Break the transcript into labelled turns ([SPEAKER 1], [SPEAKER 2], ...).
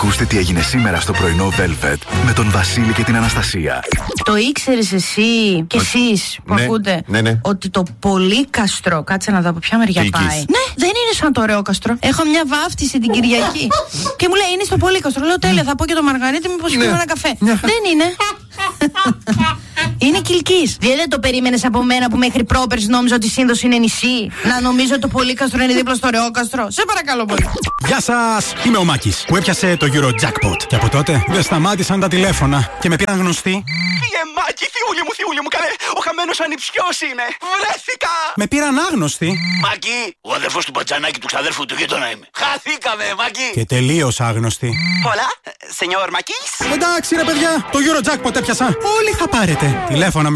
[SPEAKER 1] Ακούστε τι έγινε σήμερα στο πρωινό Velvet με τον Βασίλη και την Αναστασία.
[SPEAKER 2] Το ήξερες εσύ και εσείς που ακούτε ότι το Πολύκαστρο, κάτσε να δω από ποια μεριά πάει. Ναι, δεν είναι σαν το Ρεόκαστρο. Έχω μια βάφτιση την Κυριακή και μου λέει είναι στο Πολύκαστρο. Λέω τέλεια, θα πω και το Μαργαρίτη, μήπως πιούμε ένα καφέ. Δεν είναι. Είναι Κιλκής. Δεν το περίμενες από μένα που μέχρι πρόπερς νόμιζα ότι η Σύνδος είναι νησί. Να νομίζω ότι το Πολύκαστρο είναι δίπλα στο Ρεόκαστρο. Σε παρακαλώ πολύ.
[SPEAKER 3] Γεια σας, είμαι ο Μάκης που έπιασε το Eurojackpot. Και από τότε δεν σταμάτησαν τα τηλέφωνα και με πήραν γνωστοί.
[SPEAKER 4] Μάκη, θιούλη μου, καλέ. Ο χαμένος ανιψιός είναι. Βρέθηκα.
[SPEAKER 3] Με πήραν άγνωστοι.
[SPEAKER 4] Μάκη, ο αδερφός του Πατζανάκη του ξαδέρφου του γείτονα είμαι. Χαθήκαμε, Μάκη.
[SPEAKER 3] Και τελείως άγνωστοι.
[SPEAKER 4] Hola, señor Μάκης.
[SPEAKER 3] Εντάξει ρε παιδιά, το Eurojackpot έπιασα. Όλοι θα πάρετε. Τηλέφωνα